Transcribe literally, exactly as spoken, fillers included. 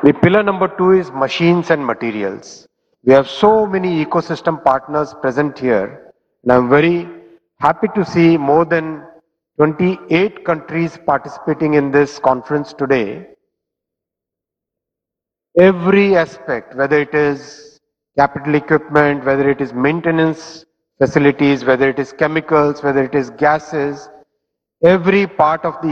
The pillar number two is machines and materials. We have so many ecosystem partners present here, and I'm very happy to see more than twenty-eight countries participating in this conference today. Every aspect, whether it is capital equipment, whether it is maintenance facilities, whether it is chemicals, whether it is gases, every part of the